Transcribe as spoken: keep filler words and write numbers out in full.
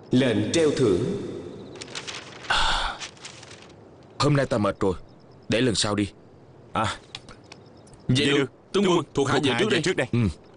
Lệnh treo thưởng. Hôm nay ta mệt rồi, để lần sau đi. À, Vậy được, tướng quân, thuộc hạ về trước đây. trước đây. Ừ.